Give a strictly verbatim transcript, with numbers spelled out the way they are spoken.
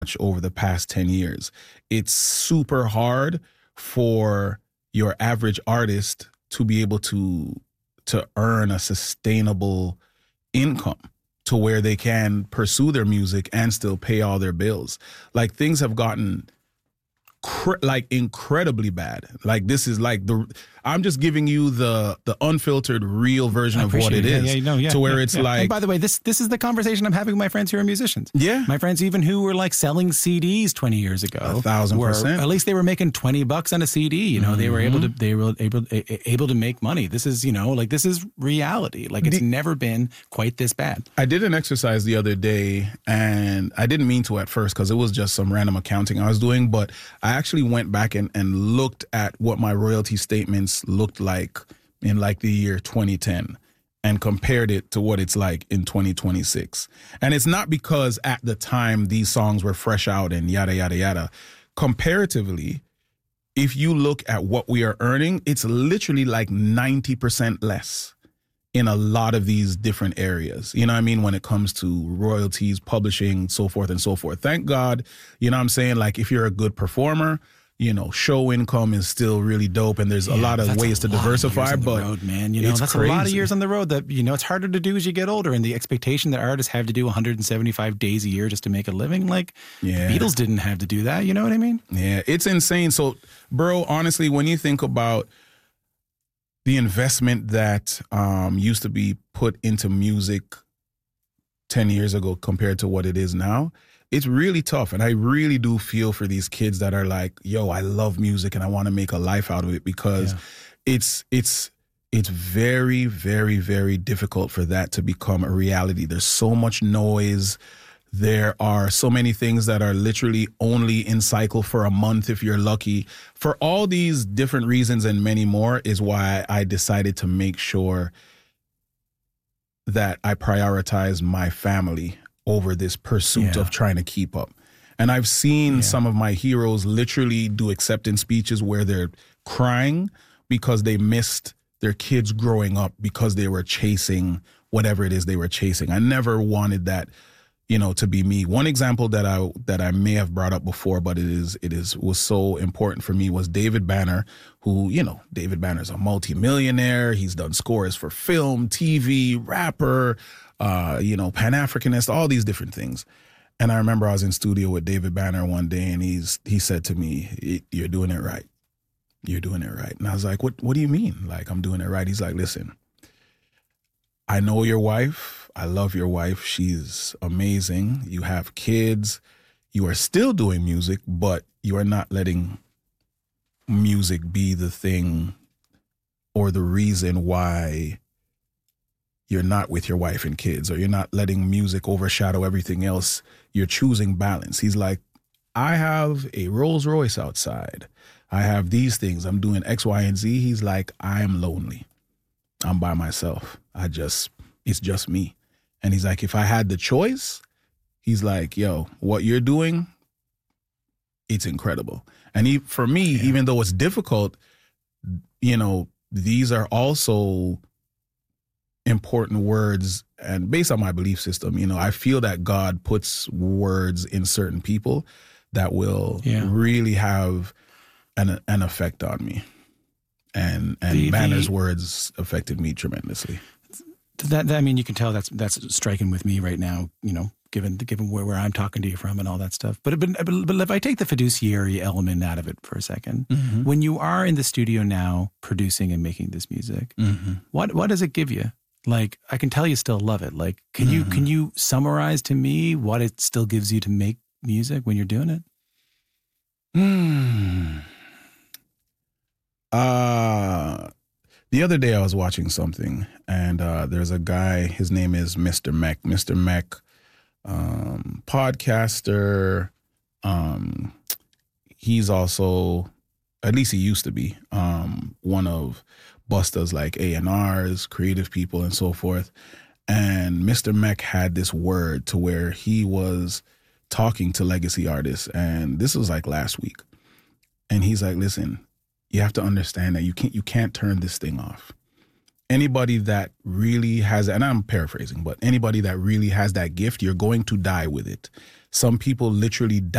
over the past ten years. It's super hard for your average artist to be able to to earn a sustainable income to where they can pursue their music and still pay all their bills. Like, things have gotten cr- like incredibly bad. Like, this is like the I'm just giving you the the unfiltered, real version of what it, it. is. Yeah, yeah, no, yeah, to where yeah, it's yeah. like. And by the way, this this is the conversation I'm having with my friends who are musicians. Yeah, my friends even who were like selling C Ds twenty years ago. A thousand were, percent. At least they were making twenty bucks on a C D. You know, mm-hmm. they were able to they were able able to make money. This is you know like this is reality. Like, it's the, never been quite this bad. I did an exercise the other day, and I didn't mean to at first because it was just some random accounting I was doing. But I actually went back and, and looked at what my royalty statements looked like in like the year twenty ten and compared it to what it's like in twenty twenty-six. And it's not because at the time these songs were fresh out and yada, yada, yada. Comparatively, if you look at what we are earning, it's literally like ninety percent less in a lot of these different areas. You know what I mean? When it comes to royalties, publishing, so forth and so forth. Thank God, you know what I'm saying? Like, if you're a good performer, you know, show income is still really dope, and there's yeah, a lot of ways to diversify. But but road, man, you know, that's crazy. a lot of years on the road that, you know, it's harder to do as you get older. And the expectation that artists have to do one hundred seventy-five days a year just to make a living, like yeah. the Beatles didn't have to do that. You know what I mean? Yeah, it's insane. So, bro, honestly, when you think about the investment that um, used to be put into music ten years ago compared to what it is now, it's really tough. And I really do feel for these kids that are like, yo, I love music and I want to make a life out of it, because yeah. it's it's it's very, very, very difficult for that to become a reality. There's so much noise. There are so many things that are literally only in cycle for a month if you're lucky. For all these different reasons and many more is why I decided to make sure that I prioritize my family over this pursuit yeah. of trying to keep up. And I've seen yeah. some of my heroes literally do acceptance speeches where they're crying because they missed their kids growing up because they were chasing whatever it is they were chasing. I never wanted that, you know, to be me. One example that I that I may have brought up before, but it is it is was so important for me, was David Banner, who, you know, David Banner's a multimillionaire. He's done scores for film, T V, rapper, uh, you know, Pan-Africanist, all these different things. And I remember I was in studio with David Banner one day, and he's he said to me, "You're doing it right. You're doing it right." And I was like, "What? What do you mean? Like, I'm doing it right?" He's like, "Listen, I know your wife. I love your wife. She's amazing. You have kids. You are still doing music, but you are not letting music be the thing or the reason why you're not with your wife and kids, or you're not letting music overshadow everything else. You're choosing balance." He's like, "I have a Rolls Royce outside. I have these things. I'm doing X, Y, and Z." He's like, "I am lonely. I'm by myself. I just, it's just me." And he's like, "If I had the choice," he's like, "Yo, what you're doing, it's incredible." And he, for me, yeah. even though it's difficult, you know, these are also important words. And based on my belief system, you know, I feel that God puts words in certain people that will yeah. really have an an effect on me. And and the, Banner's the, words affected me tremendously. That, that I mean, you can tell that's that's striking with me right now. You know, given given where, where I'm talking to you from and all that stuff. But but but if I take the fiduciary element out of it for a second, mm-hmm. when you are in the studio now producing and making this music, mm-hmm. what what does it give you? Like, I can tell you still love it. Like, can mm-hmm. you can you summarize to me what it still gives you to make music when you're doing it? Hmm. Uh, the other day I was watching something, and uh, there's a guy, his name is Mister Mech. Mister Mech, um, podcaster. Um, he's also, at least he used to be, um, one of Busta's like A and R's, creative people and so forth. And Mister Mech had this word to where he was talking to legacy artists, and this was like last week. And he's like, "Listen, you have to understand that you can't you can't turn this thing off. anybody that really has, and I'm paraphrasing, but anybody that really has that gift, you're going to die with it. Some people literally die